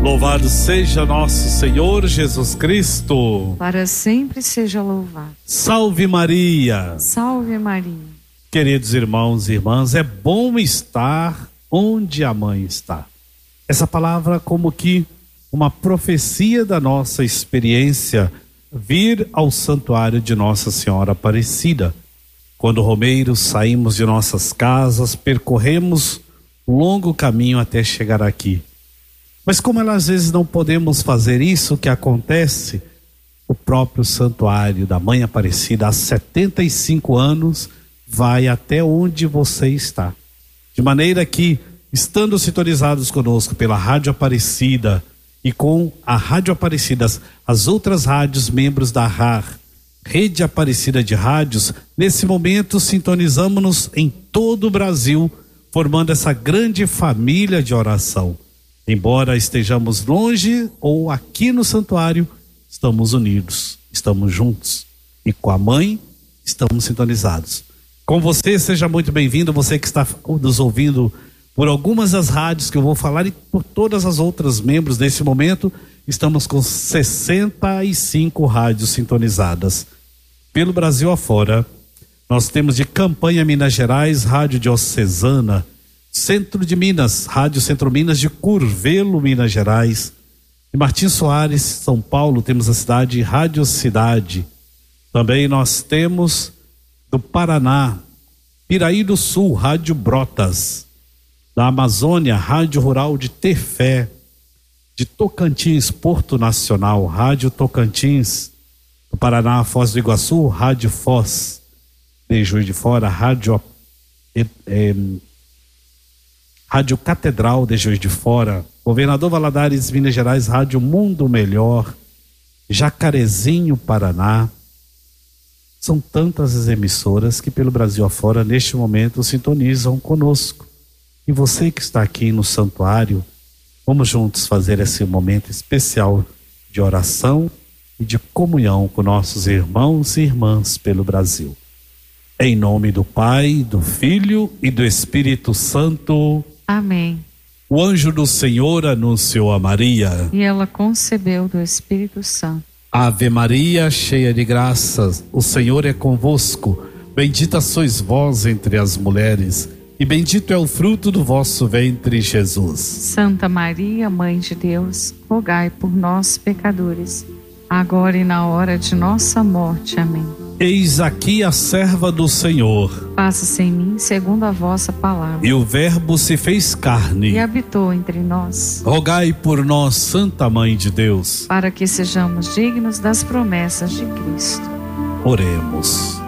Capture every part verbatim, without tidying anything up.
Louvado seja nosso Senhor Jesus Cristo. Para sempre seja louvado. Salve Maria. Salve Maria. Queridos irmãos e irmãs, é bom estar onde a mãe está. Essa palavra como que uma profecia da nossa experiência vir ao santuário de Nossa Senhora Aparecida. Quando romeiros saímos de nossas casas, percorremos um longo caminho até chegar aqui. Mas como ela, às vezes não podemos fazer isso, o que acontece? O próprio santuário da Mãe Aparecida, há setenta e cinco anos, vai até onde você está. De maneira que, estando sintonizados conosco pela Rádio Aparecida e com a Rádio Aparecida, as outras rádios membros da R A R, Rede Aparecida de Rádios, nesse momento sintonizamos-nos em todo o Brasil, formando essa grande família de oração. Embora estejamos longe ou aqui no santuário, estamos unidos, estamos juntos. E com a mãe, estamos sintonizados. Com você, seja muito bem-vindo, você que está nos ouvindo por algumas das rádios que eu vou falar e por todas as outras membros nesse momento. Estamos com sessenta e cinco rádios sintonizadas. Pelo Brasil afora, nós temos de Campanha, Minas Gerais, Rádio Diocesana, Centro de Minas, Rádio Centro Minas de Curvelo, Minas Gerais. De Martim Soares, São Paulo, temos a cidade Rádio Cidade. Também nós temos do Paraná, Piraí do Sul, Rádio Brotas. Da Amazônia, Rádio Rural de Tefé. De Tocantins, Porto Nacional, Rádio Tocantins. Do Paraná, Foz do Iguaçu, Rádio Foz. De Juiz de Fora, Rádio é, é, Rádio Catedral de Juiz de Fora, Governador Valadares, Minas Gerais, Rádio Mundo Melhor, Jacarezinho, Paraná. São tantas as emissoras que pelo Brasil afora, neste momento, sintonizam conosco. E você que está aqui no santuário, vamos juntos fazer esse momento especial de oração e de comunhão com nossos irmãos e irmãs pelo Brasil. Em nome do Pai, do Filho e do Espírito Santo. Amém. O anjo do Senhor anunciou a Maria. E ela concebeu do Espírito Santo. Ave Maria, cheia de graças, o Senhor é convosco. Bendita sois vós entre as mulheres, e bendito é o fruto do vosso ventre, Jesus. Santa Maria, Mãe de Deus, rogai por nós, pecadores, agora e na hora de nossa morte. Amém. Eis aqui a serva do Senhor. Faça-se em mim segundo a vossa palavra. E o Verbo se fez carne e habitou entre nós. Rogai por nós, Santa Mãe de Deus, para que sejamos dignos das promessas de Cristo. Oremos.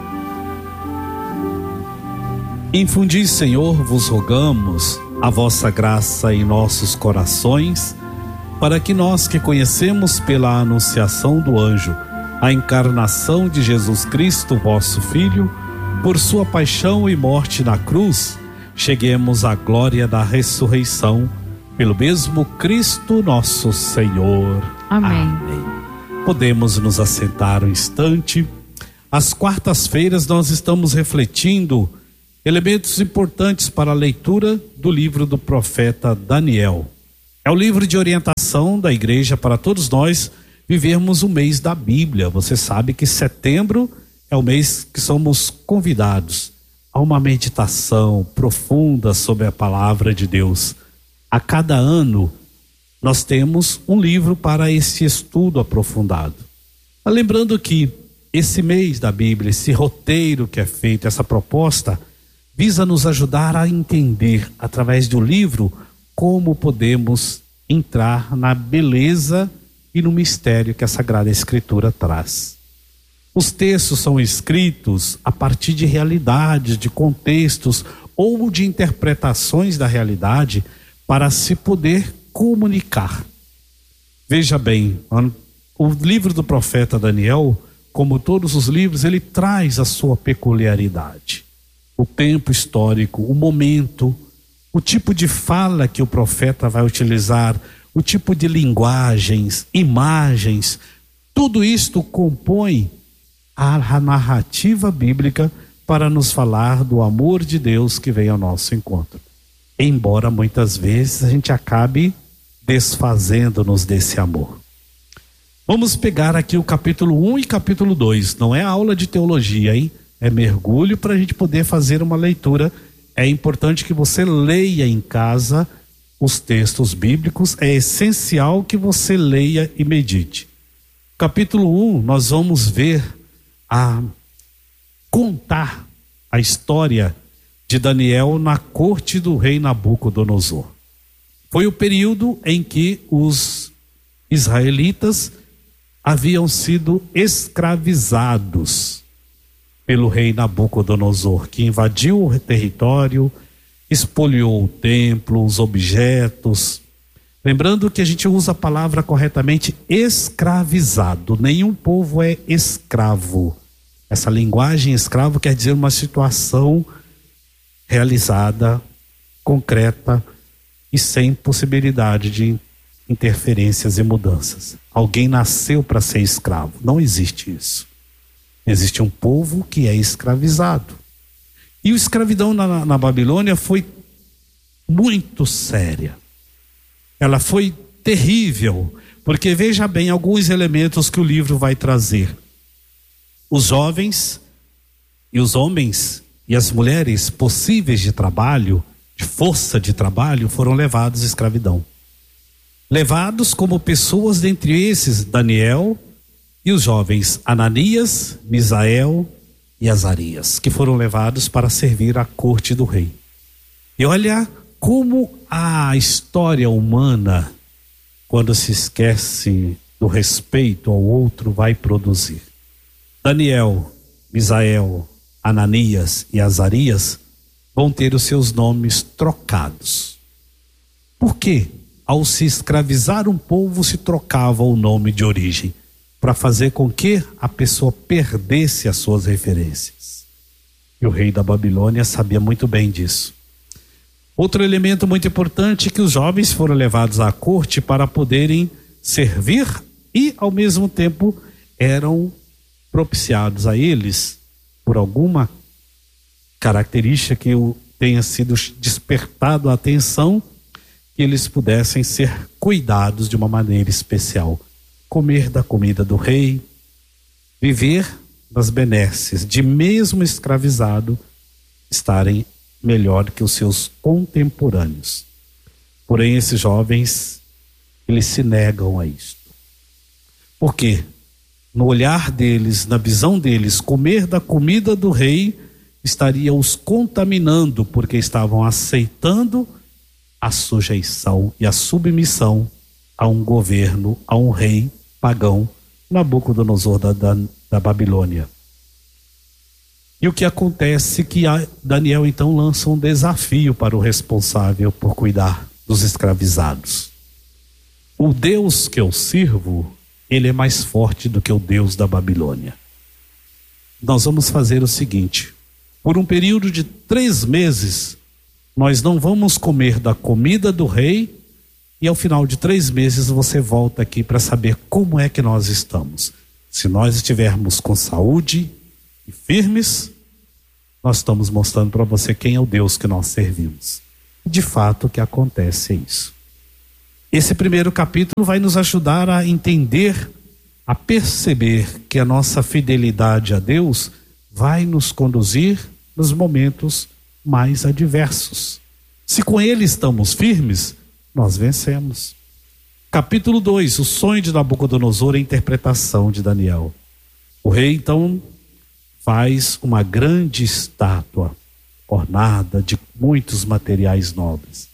Infundi, Senhor, vos rogamos a vossa graça em nossos corações, para que nós que conhecemos pela anunciação do anjo a encarnação de Jesus Cristo, vosso Filho, por sua paixão e morte na cruz, cheguemos à glória da ressurreição, pelo mesmo Cristo nosso Senhor. Amém. Amém. Podemos nos assentar um instante. Às quartas-feiras nós estamos refletindo elementos importantes para a leitura do livro do profeta Daniel. É o livro de orientação da igreja para todos nós vivermos o mês da Bíblia. Você sabe que setembro é o mês que somos convidados a uma meditação profunda sobre a palavra de Deus. A cada ano nós temos um livro para esse estudo aprofundado. Lembrando que esse mês da Bíblia, esse roteiro que é feito, essa proposta, visa nos ajudar a entender, através do livro, como podemos entrar na beleza e no mistério que a Sagrada Escritura traz. Os textos são escritos a partir de realidades, de contextos ou de interpretações da realidade para se poder comunicar. Veja bem, o livro do profeta Daniel, como todos os livros, ele traz a sua peculiaridade. O tempo histórico, o momento, o tipo de fala que o profeta vai utilizar, o tipo de linguagens, imagens, tudo isto compõe a narrativa bíblica para nos falar do amor de Deus que vem ao nosso encontro. Embora muitas vezes a gente acabe desfazendo-nos desse amor. Vamos pegar aqui o capítulo um e capítulo dois. Não é aula de teologia, hein? É mergulho para a gente poder fazer uma leitura. É importante que você leia em casa os textos bíblicos. É essencial que você leia e medite. Capítulo um, nós vamos ver a contar a história de Daniel na corte do rei Nabucodonosor. Foi o período em que os israelitas haviam sido escravizados pelo rei Nabucodonosor, que invadiu o território, espoliou o templo, os objetos. Lembrando que a gente usa a palavra corretamente, escravizado. Nenhum povo é escravo. Essa linguagem escravo quer dizer uma situação realizada, concreta e sem possibilidade de interferências e mudanças. Alguém nasceu para ser escravo. Não existe isso. Existe um povo que é escravizado. E a escravidão na, na Babilônia foi muito séria. Ela foi terrível, porque veja bem alguns elementos que o livro vai trazer. Os jovens e os homens e as mulheres possíveis de trabalho, de força de trabalho, foram levados à escravidão. Levados como pessoas, dentre esses Daniel e os jovens Ananias, Misael e Azarias, que foram levados para servir à corte do rei. E olha como a história humana, quando se esquece do respeito ao outro, vai produzir. Daniel, Misael, Ananias e Azarias vão ter os seus nomes trocados. Por quê? Ao se escravizar um povo, se trocava o nome de origem, para fazer com que a pessoa perdesse as suas referências. E o rei da Babilônia sabia muito bem disso. Outro elemento muito importante é que os jovens foram levados à corte para poderem servir e, ao mesmo tempo, eram propiciados a eles por alguma característica que tenha sido despertado a atenção, que eles pudessem ser cuidados de uma maneira especial. Comer da comida do rei, viver das benesses, de mesmo escravizado, estarem melhor que os seus contemporâneos. Porém, esses jovens, eles se negam a isto. Por quê? No olhar deles, na visão deles, comer da comida do rei estaria os contaminando, porque estavam aceitando a sujeição e a submissão a um governo, a um rei pagão, Nabucodonosor da, da, da Babilônia. E o que acontece é que Daniel então lança um desafio para o responsável por cuidar dos escravizados. O Deus que eu sirvo, ele é mais forte do que o Deus da Babilônia. Nós vamos fazer o seguinte: por um período de três meses, nós não vamos comer da comida do rei, e ao final de três meses você volta aqui para saber como é que nós estamos. Se nós estivermos com saúde e firmes, nós estamos mostrando para você quem é o Deus que nós servimos. De fato, o que acontece é isso. Esse primeiro capítulo vai nos ajudar a entender, a perceber que a nossa fidelidade a Deus vai nos conduzir nos momentos mais adversos. Se com Ele estamos firmes, nós vencemos. Capítulo dois, o sonho de Nabucodonosor e a interpretação de Daniel. O rei então faz uma grande estátua ornada de muitos materiais nobres.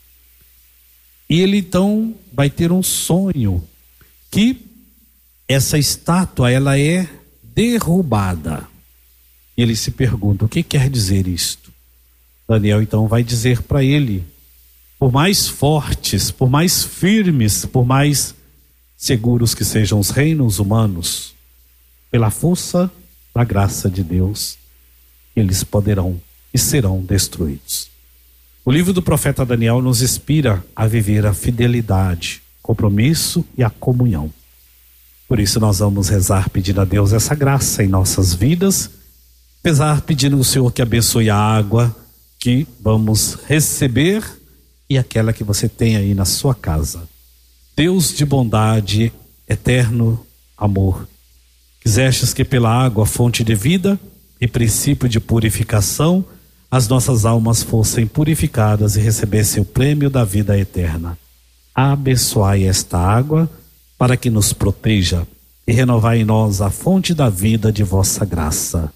E ele então vai ter um sonho que essa estátua ela é derrubada. E ele se pergunta: o que quer dizer isto? Daniel então vai dizer para ele: por mais fortes, por mais firmes, por mais seguros que sejam os reinos humanos, pela força da graça de Deus, eles poderão e serão destruídos. O livro do profeta Daniel nos inspira a viver a fidelidade, compromisso e a comunhão. Por isso nós vamos rezar pedindo a Deus essa graça em nossas vidas, apesar pedindo ao Senhor que abençoe a água que vamos receber e aquela que você tem aí na sua casa. Deus de bondade, eterno amor, quisestes que pela água, fonte de vida e princípio de purificação, as nossas almas fossem purificadas e recebessem o prêmio da vida eterna. Abençoai esta água para que nos proteja e renovai em nós a fonte da vida de vossa graça.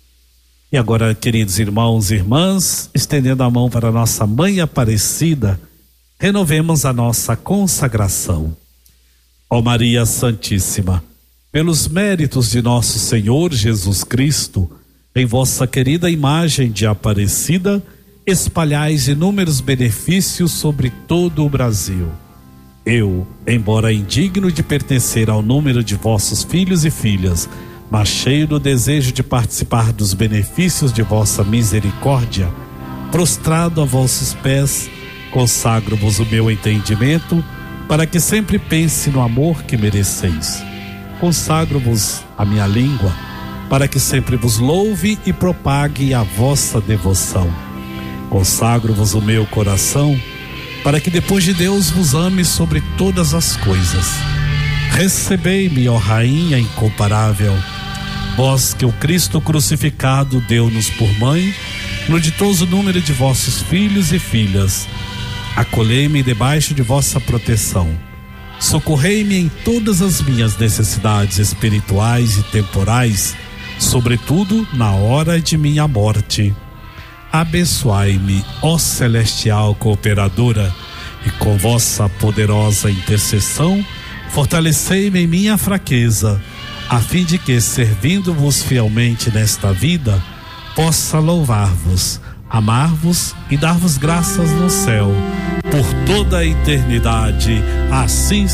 E agora, queridos irmãos e irmãs, estendendo a mão para nossa Mãe Aparecida, renovemos a nossa consagração. Ó Maria Santíssima, pelos méritos de nosso Senhor Jesus Cristo, em vossa querida imagem de Aparecida, espalhais inúmeros benefícios sobre todo o Brasil. Eu, embora indigno de pertencer ao número de vossos filhos e filhas, mas cheio do desejo de participar dos benefícios de vossa misericórdia, prostrado a vossos pés, consagro-vos o meu entendimento, para que sempre pense no amor que mereceis. Consagro-vos a minha língua, para que sempre vos louve e propague a vossa devoção. Consagro-vos o meu coração, para que depois de Deus vos ame sobre todas as coisas. Recebei-me, ó Rainha incomparável, vós que o Cristo crucificado deu-nos por mãe, no ditoso número de vossos filhos e filhas. Acolhei-me debaixo de vossa proteção. Socorrei-me em todas as minhas necessidades espirituais e temporais, sobretudo na hora de minha morte. Abençoai-me, ó celestial cooperadora, e com vossa poderosa intercessão, fortalecei-me em minha fraqueza, a fim de que, servindo-vos fielmente nesta vida, possa louvar-vos, amar-vos e dar-vos graças no céu, por toda a eternidade. Assim